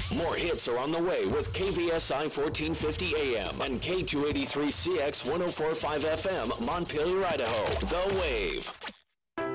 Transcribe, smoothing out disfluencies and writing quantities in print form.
More hits are on the way with KVSI 1450 AM and K283CX 1045 FM, Montpelier, Idaho. The Wave.